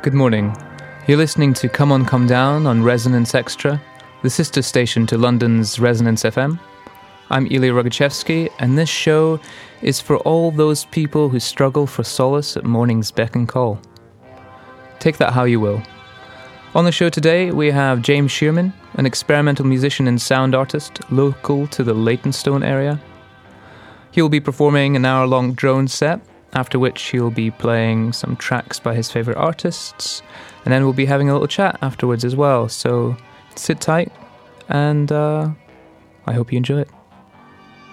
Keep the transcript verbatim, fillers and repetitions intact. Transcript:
Good morning. You're listening to Come On Come Down on Resonance Extra, the sister station to London's Resonance F M. I'm Ilya Rogochevsky, and this show is for all those people who struggle for solace at morning's beck and call. Take that how you will. On the show today, we have James Shearman, an experimental musician and sound artist local to the Leytonstone area. He'll be performing an hour-long drone set, after which he'll be playing some tracks by his favourite artists, and then we'll be having a little chat afterwards as well. So sit tight, and uh, I hope you enjoy it.